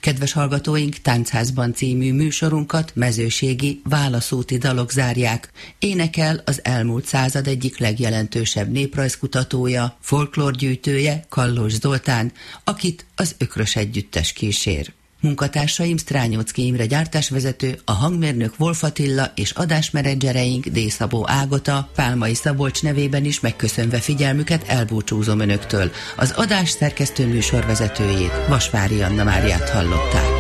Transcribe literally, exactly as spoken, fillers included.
Kedves hallgatóink, Táncházban című műsorunkat mezőségi, válaszúti dalok zárják. Énekel az elmúlt század egyik legjelentősebb néprajzkutatója, folklórgyűjtője, Kallós Zoltán, akit az Ökrös Együttes kísér. Munkatársaim Strányóczky Imre gyártásvezető, a hangmérnök Wolf Attila és adásmenedzsereink D. Szabó Ágota, Pálmai Szabolcs nevében is megköszönve figyelmüket elbúcsúzom önöktől. Az adás szerkesztő műsorvezetőjét, Vasvári Anna Máriát hallották.